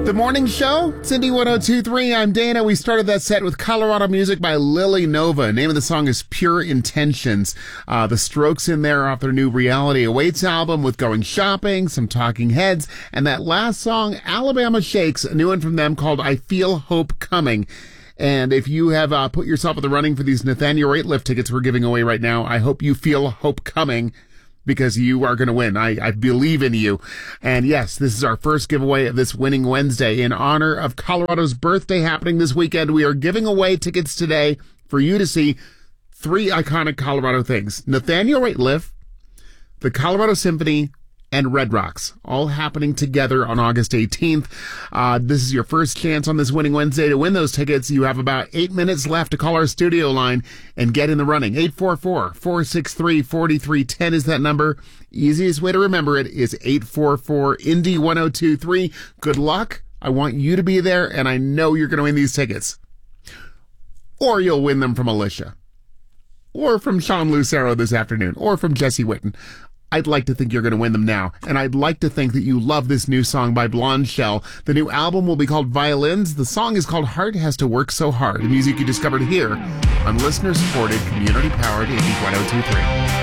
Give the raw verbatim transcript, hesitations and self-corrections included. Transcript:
The morning show, Cindy one oh two point three. I'm Dana. We started that set with Colorado music by Lily Nova. Name of the song is Pure Intentions. Uh, the Strokes in there off their new Reality Awaits album with Going Shopping, some Talking Heads, and that last song, Alabama Shakes, a new one from them called I Feel Hope Coming. And if you have uh, put yourself in the running for these Nathaniel Rateliff tickets we're giving away right now, I hope you feel hope coming, because you are going to win. I, I believe in you. And yes, this is our first giveaway of this Winning Wednesday. In honor of Colorado's birthday happening this weekend, we are giving away tickets today for you to see three iconic Colorado things. Nathaniel Rateliff, the Colorado Symphony, and Red Rocks, all happening together on August eighteenth. Uh, this is your first chance on this Winning Wednesday to win those tickets. You have about eight minutes left to call our studio line and get in the running. eight four four, four six three, four three one zero is that number. Easiest way to remember it is eight four four, Indy one oh two three. Good luck. I want you to be there, and I know you're going to win these tickets. Or you'll win them from Alicia. Or from Sean Lucero this afternoon. Or from Jesse Witten. I'd like to think you're going to win them now, and I'd like to think that you love this new song by Blonde Shell. The new album will be called Violins. The song is called Heart Has to Work So Hard, the music you discovered here on listener-supported, community-powered Indy one oh two three.